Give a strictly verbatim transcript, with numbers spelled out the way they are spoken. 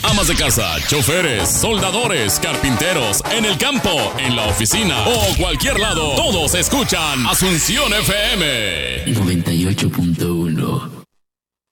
Amas de casa, choferes, soldadores, carpinteros, en el campo, en la oficina o cualquier lado, todos escuchan Asunción F M noventa y ocho punto uno.